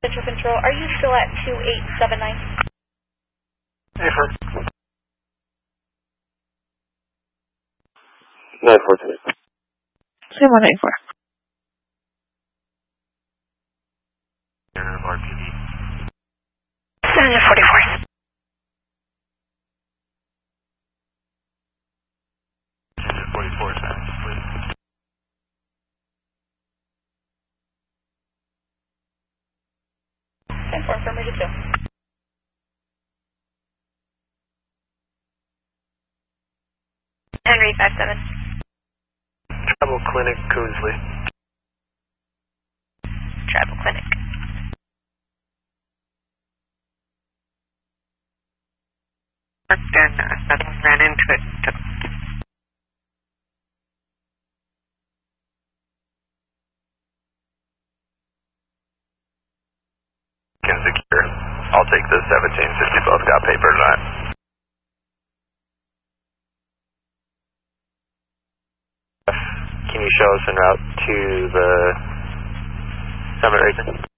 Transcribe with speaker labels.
Speaker 1: Central Control, are you still at 2879?
Speaker 2: Hey, for
Speaker 3: 942.
Speaker 4: 7194.
Speaker 2: RPD.
Speaker 1: 744.
Speaker 2: 44 times, please.
Speaker 1: Inform for Major 2. Henry 57.
Speaker 2: Travel Clinic, Coonsley.
Speaker 1: Travel Clinic.
Speaker 5: Parked and ran into it.
Speaker 2: Can secure. I'll take the 17 since you both got paper tonight. Can you show us en route to the Summit region?